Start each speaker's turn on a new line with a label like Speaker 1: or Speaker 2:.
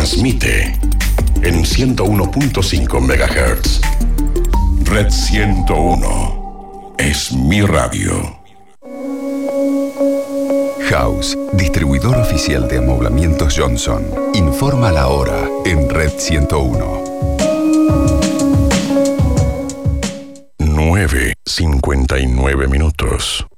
Speaker 1: transmite en 101.5 MHz. Red 101 es mi radio.
Speaker 2: House, distribuidor oficial de amoblamientos Johnson. Informa la hora en Red 101.
Speaker 1: 9:59 minutos.